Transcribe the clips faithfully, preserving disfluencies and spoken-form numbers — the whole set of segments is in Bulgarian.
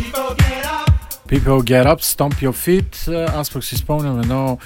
People Get Up, Stomp Your Feet. Аз пък си спомням едно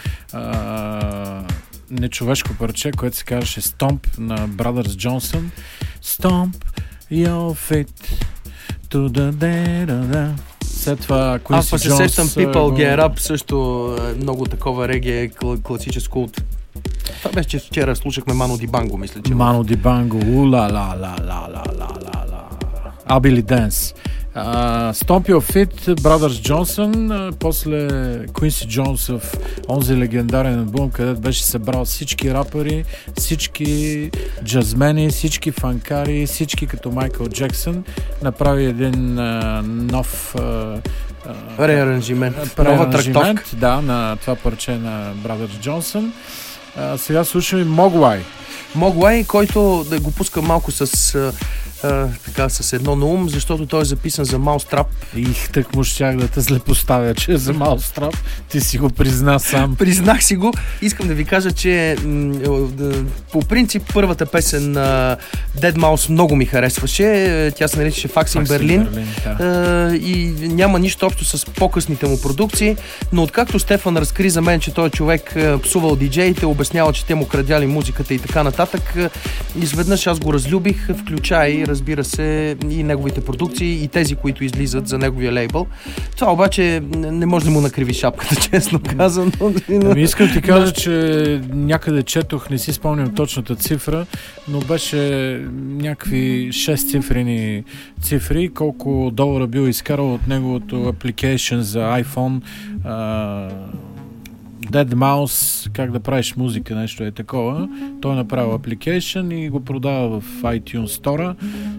а, нечовешко парче, което се казваше Stomp на Brothers Johnson. Stomp Your Feet to the day, da, da. След това Quincy Jones. Аз пък се сещам People Get Up, също много такова реге, класическо от... Това беше, че вчера слушахме Ману Дибанго, мисля, че... Ману Дибанго, у-ла-ла-ла-ла-ла-ла-ла. I'll Billy Dance. Uh, Stomp Your Feet, Brothers Johnson, uh, после Quincy Jones в онзи легендарен албум, където беше събрал всички рапъри, всички джазмени, всички фанкари, всички като Майкъл Джексън, направи един uh, нов uh, uh, реаранжимент, нова трактовка. Да, на това парче на Brothers Johnson. Uh, сега слушаме Mogwai. Mogwai, който да го пуска малко с... Uh, Uh, така, с едно на ум, защото той е записан за Mousetrap. Их, так му щях да те злепоставя, че е за Mousetrap. Ти си го призна сам. Признах си го. Искам да ви кажа, че м- по принцип първата песен на Dead Mouse много ми харесваше. Тя се наричаше Fax in Berlin. Да. Uh, и няма нищо общо с по-късните му продукции, но откакто Стефан разкри за мен, че той е човек псувал диджеите, обяснява, че те му крадяли музиката и така нататък, изведнъж аз го разлюбих, включай, разбира се, и неговите продукции, и тези, които излизат за неговия лейбъл. Това обаче не може да му накриви шапката, честно казано. Ами искам ти кажа, че някъде четох, не си спомням точната цифра, но беше някакви шест цифрени цифри, колко долара бил изкарал от неговото application за iPhone, uh, Dead Mouse, как да правиш музика, нещо е такова. Той е направил application и го продава в iTunes Store.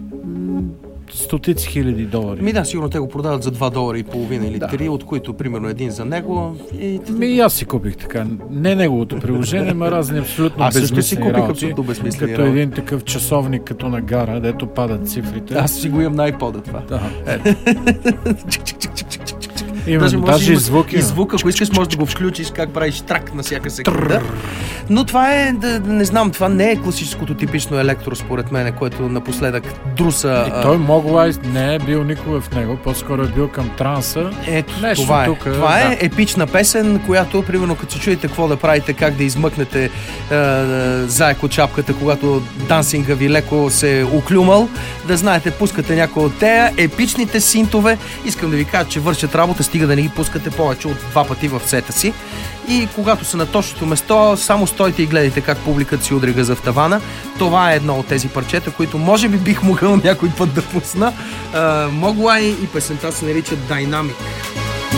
Стотици хиляди долари. Ми да, сигурно те го продават за два долара и половина или три, да. От които примерно един за него. И... Ми и аз си купих така. Не неговото приложение, ма разни абсолютно аз безмислени си купих абсолютно безмислени като работи. Един такъв часовник като на гара, дето падат цифрите. Аз си го имам на iPod-а това. Да. Има, даже, даже и звуки. И звук, ако искаш, можеш да го включиш, как правиш трак на всяка секунда. Но това е, да, не знам, това не е класическото типично електро, според мен, което напоследък друса. И той Mogwai не е бил никога в него, по-скоро е бил към транса. Ето, нещо това е. Тук, това да. е епична песен, която, примерно, като се чуете какво да правите, как да измъкнете е, заек от чапката, когато дансинга ви леко се е оклюмал, да знаете, пускате някои от тея епичните синтове. Искам да ви кажа, че вършат работа, стига да не ги пускате повече от два пъти в сета си. И когато са на точното место, само стойте и гледайте как публиката си удря газа в тавана. Това е едно от тези парчета, които може би бих могъл някой път да пусна. Uh, Mogwai и песента се нарича Dynamic.